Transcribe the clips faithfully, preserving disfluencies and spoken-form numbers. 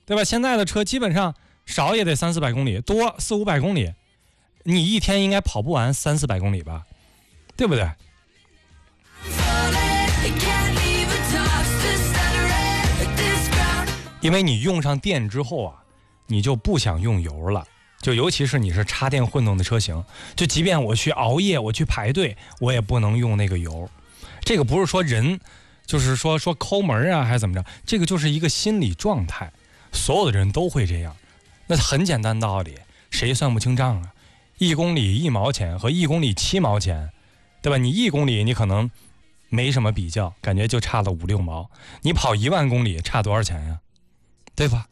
对吧？现在的车基本上少也得三四百公里，多四五百公里，你一天应该跑不完三四百公里吧，对不对？因为你用上电之后啊，你就不想用油了。就尤其是你是插电混动的车型，就即便我去熬夜，我去排队，我也不能用那个油。这个不是说人就是说说抠门啊还是怎么着，这个就是一个心理状态，所有的人都会这样。那很简单道理，谁算不清账啊？一公里一毛钱和一公里七毛钱，对吧？你一公里你可能没什么比较，感觉就差了五六毛，你跑一万公里差多少钱呀？对吧？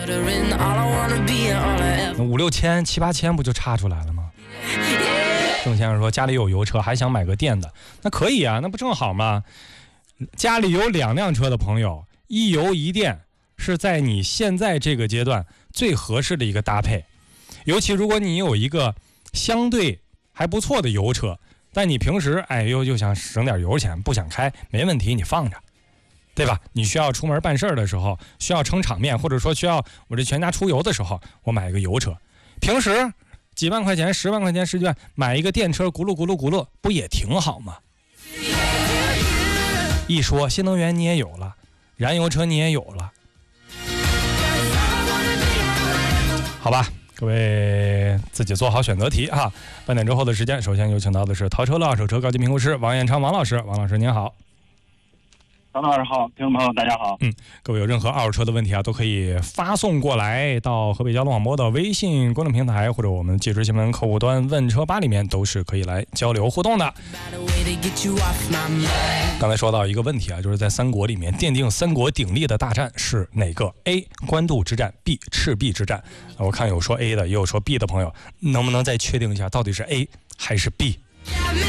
五六千七八千不就差出来了吗？郑先生说家里有油车还想买个电的，那可以啊，那不正好吗？家里有两辆车的朋友，一油一电是在你现在这个阶段最合适的一个搭配。尤其如果你有一个相对还不错的油车，但你平时哎又又想省点油钱不想开，没问题，你放着，对吧？你需要出门办事的时候，需要撑场面，或者说需要我这全家出游的时候，我买一个油车。平时几万块钱十万块钱十几万买一个电车咕噜咕噜咕噜，不也挺好吗？一说新能源你也有了，燃油车你也有了，好吧，各位自己做好选择题哈。半点之后的时间，首先有请到的是淘车乐二手车高级评估师王彦昌王老师。王老师您好。 张老师好，听众朋友大家好。 嗯，各位有任何二手车的问题啊，都可以发送过来到河北交通广播的微信公众平台，或者我们即时新闻客户端问车吧里面，都是可以来交流互动的。刚才说到一个问题啊，就是在三国里面奠定三国鼎立的大战是哪个 ？A. 官渡之战 ，B. 赤壁之战。我看有说 A 的，也有说 B 的朋友，能不能再确定一下到底是 A 还是 B？